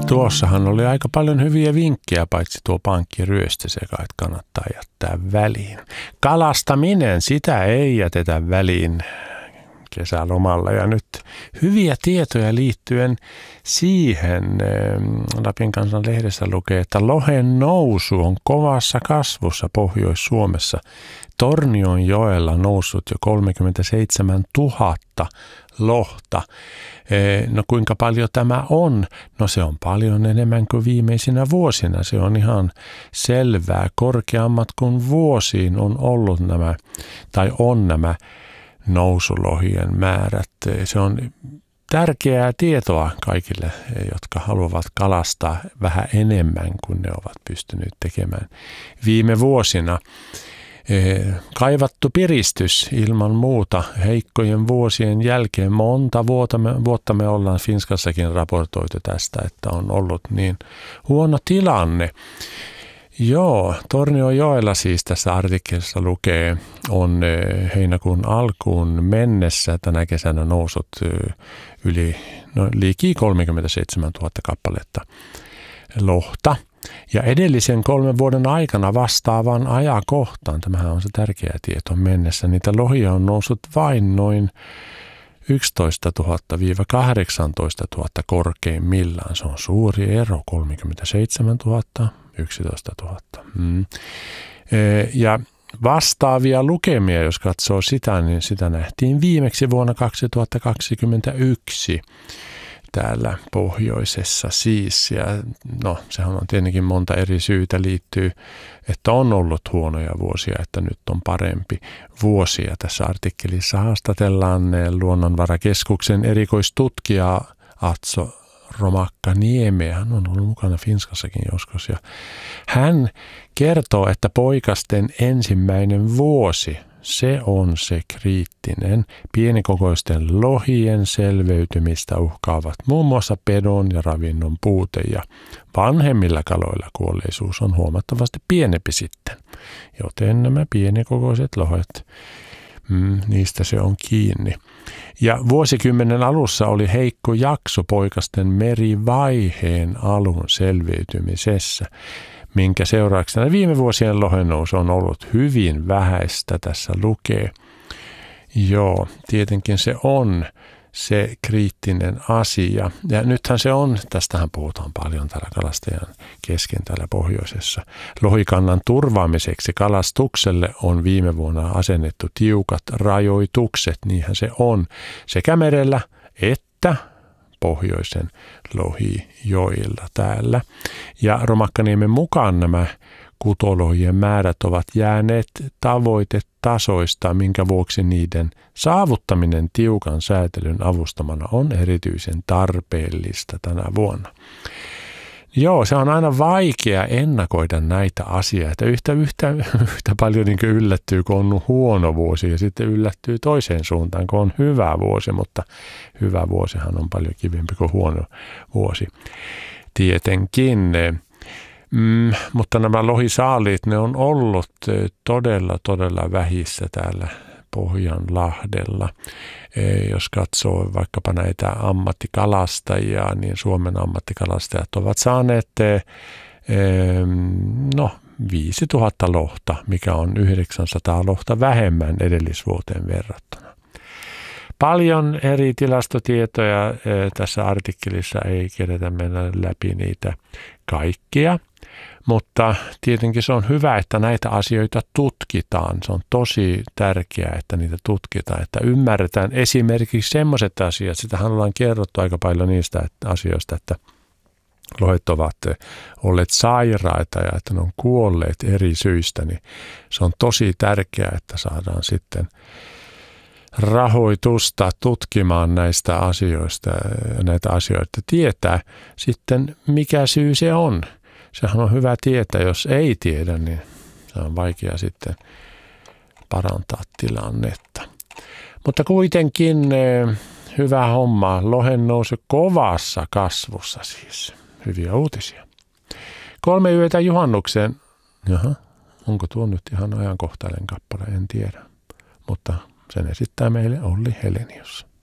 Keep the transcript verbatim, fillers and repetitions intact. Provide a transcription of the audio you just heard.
Tuossahan oli aika paljon hyviä vinkkejä, paitsi tuo pankkiryöstöseka, että kannattaa jättää väliin. Kalastaminen, sitä ei jätetä väliin kesälomalla. Ja nyt hyviä tietoja liittyen siihen. Lapin Kansan lehdessä lukee, että lohen nousu on kovassa kasvussa Pohjois-Suomessa. Tornionjoella noussut jo kolmekymmentäseitsemäntuhatta lohta. No kuinka paljon tämä on? No se on paljon enemmän kuin viimeisinä vuosina. Se on ihan selvää. Korkeammat kuin vuosiin on ollut nämä, tai on nämä nousulohien määrät. Se on tärkeää tietoa kaikille, jotka haluavat kalastaa vähän enemmän kuin ne ovat pystyneet tekemään viime vuosina. Kaivattu piristys ilman muuta heikkojen vuosien jälkeen. Monta vuotta me, vuotta me ollaan Finskassakin raportoitu tästä, että on ollut niin huono tilanne. Joo, Tornionjoella siis tässä artikkelissa lukee, on heinäkuun alkuun mennessä tänä kesänä nousut yli no, liikii kolmekymmentäseitsemäntuhatta kappaletta lohta. Ja edellisen kolmen vuoden aikana vastaavan ajankohtaan, tämähän on se tärkeä tieto mennessä, niitä lohia on noussut vain noin yksitoistatuhatta kahdeksantoistatuhatta korkeimmillaan. Se on suuri ero, kolmekymmentäseitsemäntuhatta, yksitoistatuhatta. Mm. Ja vastaavia lukemia, jos katsoo sitä, niin sitä nähtiin viimeksi vuonna kaksituhattakaksikymmentäyksi. Täällä pohjoisessa siis. Ja no, sehän on tietenkin monta eri syytä liittyy, että on ollut huonoja vuosia, että nyt on parempi vuosia. Tässä artikkelissa haastatellaan Luonnonvarakeskuksen erikoistutkija Atso Romakka-Niemi. Hän on ollut mukana Finskassakin joskus. Ja hän kertoo, että poikasten ensimmäinen vuosi, se on se kriittinen. Pienikokoisten lohien selveytymistä uhkaavat muun muassa pedon ja ravinnon puute, ja vanhemmilla kaloilla kuolleisuus on huomattavasti pienempi sitten. Joten nämä pienikokoiset lohet, mm, niistä se on kiinni. Ja vuosikymmenen alussa oli heikko jakso poikasten merivaiheen alun selviytymisessä, minkä seurauksena viime vuosien lohennousu on ollut hyvin vähäistä, tässä lukee. Joo, tietenkin se on se kriittinen asia. Ja nythän se on, tästähän puhutaan paljon täällä kalastajan kesken täällä pohjoisessa. Lohikannan turvaamiseksi kalastukselle on viime vuonna asennettu tiukat rajoitukset, niinhän se on sekä merellä että pohjoisen lohijoilla täällä. Ja Romakkaniemen mukaan nämä kutolohien määrät ovat jääneet tavoitetasoista, minkä vuoksi niiden saavuttaminen tiukan säätelyn avustamana on erityisen tarpeellista tänä vuonna. Joo, se on aina vaikea ennakoida näitä asioita. Yhtä, yhtä, yhtä paljon niin kuin yllättyy, kun on huono vuosi, ja sitten yllättyy toiseen suuntaan, kun on hyvä vuosi, mutta hyvä vuosihan on paljon kivempi kuin huono vuosi. Tietenkin. Mm, mutta nämä lohisaaliit, ne on ollut todella, todella vähissä täällä Pohjanlahdella. Jos katsoo vaikkapa näitä ammattikalastajia, niin Suomen ammattikalastajat ovat saaneet no, viisituhatta lohta, mikä on yhdeksänsataa lohta vähemmän edellisvuoteen verrattuna. Paljon eri tilastotietoja tässä artikkelissa, ei keretä mennä läpi niitä kaikkia. Mutta tietenkin se on hyvä, että näitä asioita tutkitaan. Se on tosi tärkeää, että niitä tutkitaan, että ymmärretään esimerkiksi sellaiset asiat. Sitähän ollaan kerrottu aika paljon niistä asioista, että lohet ovat olleet sairaita ja että ne on kuolleet eri syistä. Niin se on tosi tärkeää, että saadaan sitten rahoitusta tutkimaan näistä asioista, näitä asioita tietää sitten, mikä syy se on. Sehän on hyvä tietää, jos ei tiedä, niin se on vaikea sitten parantaa tilannetta. Mutta kuitenkin hyvä homma, lohen nousu kovassa kasvussa siis. Hyviä uutisia. Kolme yötä juhannukseen. Jaha, onko tuo nyt ihan ajankohtainen kappale, en tiedä. Mutta sen esittää meille Olli Helenius.